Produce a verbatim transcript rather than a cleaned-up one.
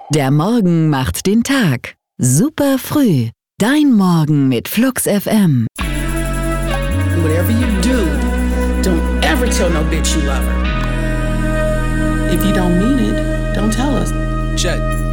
Der Morgen macht den Tag. Super früh. Dein Morgen mit Flux F M. Whatever you do, don't ever tell no bitch you love her. If you don't mean it, don't tell us. Check.